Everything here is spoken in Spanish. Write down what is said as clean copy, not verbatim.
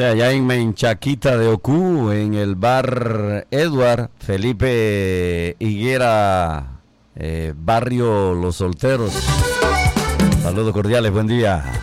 Sí, allá en Menchaquita de Ocú, en el bar Edward, Felipe Higuera, barrio Los Solteros. Saludos cordiales, buen día.